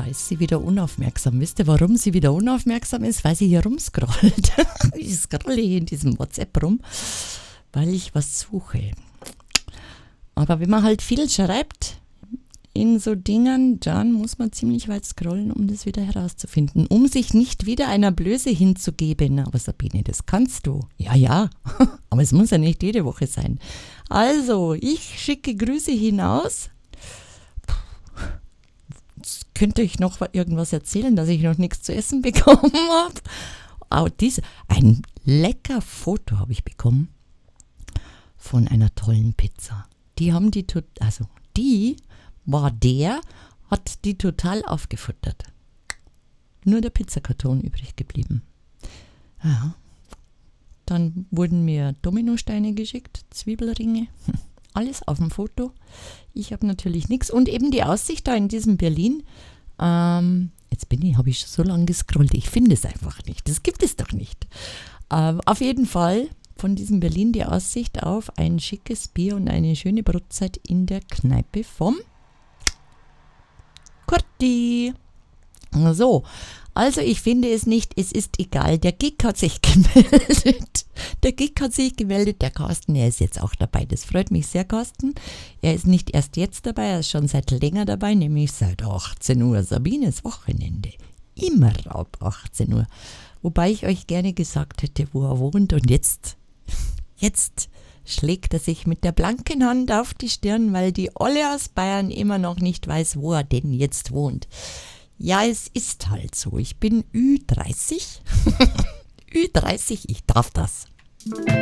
da ist sie wieder unaufmerksam. Wisst ihr, warum sie wieder unaufmerksam ist? Weil sie hier rumscrollt. Ich scrolle hier in diesem WhatsApp rum, weil ich was suche. Aber wenn man halt viel schreibt in so Dingern, dann muss man ziemlich weit scrollen, um das wieder herauszufinden, um sich nicht wieder einer Blöße hinzugeben. Aber Sabine, das kannst du. Ja, aber es muss ja nicht jede Woche sein. Also, ich schicke Grüße hinaus. Jetzt könnte ich noch irgendwas erzählen, dass ich noch nichts zu essen bekommen habe. Aber ein lecker Foto habe ich bekommen von einer tollen Pizza. Die hat die total aufgefuttert. Nur der Pizzakarton übrig geblieben. Ja. Dann wurden mir Dominosteine geschickt, Zwiebelringe, alles auf dem Foto. Ich habe natürlich nichts. Und eben die Aussicht da in diesem Berlin. Habe ich schon so lange gescrollt. Ich finde es einfach nicht. Das gibt es doch nicht. Auf jeden Fall von diesem Berlin die Aussicht auf ein schickes Bier und eine schöne Brotzeit in der Kneipe vom Kurti. So, also ich finde es nicht, es ist egal. Der Gig hat sich gemeldet. Der Carsten, er ist jetzt auch dabei. Das freut mich sehr, Carsten. Er ist nicht erst jetzt dabei, er ist schon seit länger dabei, nämlich seit 18 Uhr. Sabines Wochenende. Immer ab 18 Uhr. Wobei ich euch gerne gesagt hätte, wo er wohnt. Und jetzt schlägt er sich mit der blanken Hand auf die Stirn, weil die Olle aus Bayern immer noch nicht weiß, wo er denn jetzt wohnt. Ja, es ist halt so. Ich bin Ü30. Ü30, ich darf das.